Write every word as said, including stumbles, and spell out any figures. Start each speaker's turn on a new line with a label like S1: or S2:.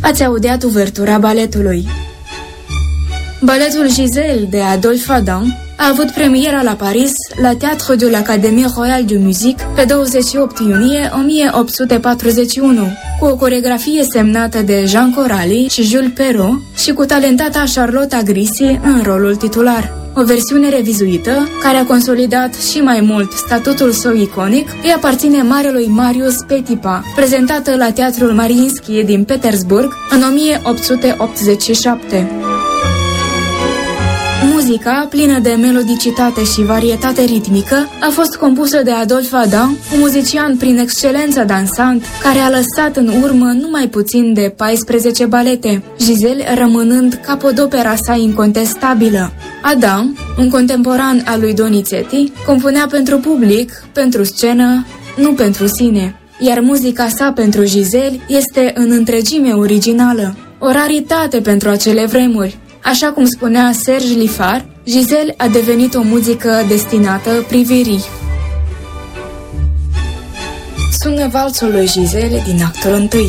S1: ați audiat uvertura baletului. Baletul Giselle de Adolphe Adam a avut premiera la Paris, la Théâtre de l'Académie Royale de Musique, pe douăzeci și opt iunie o mie opt sute patruzeci și unu, cu o coreografie semnată de Jean Corali și Jules Perrault și cu talentata Charlotte Grisi în rolul titular. O versiune revizuită, care a consolidat și mai mult statutul său iconic, îi aparține marelui Marius Petipa, prezentată la Teatrul Mariinski din Petersburg în o mie opt sute optzeci și șapte. Muzica, plină de melodicitate și varietate ritmică, a fost compusă de Adolphe Adam, un muzician prin excelență dansant, care a lăsat în urmă numai puțin de paisprezece balete, Giselle rămânând capodopera sa incontestabilă. Adam, un contemporan al lui Donizetti, compunea pentru public, pentru scenă, nu pentru sine, iar muzica sa pentru Giselle este în întregime originală, o raritate pentru acele vremuri. Așa cum spunea Serge Liffard, Giselle a devenit o muzică destinată privirii. Sună valsul lui Giselle din actul întâi.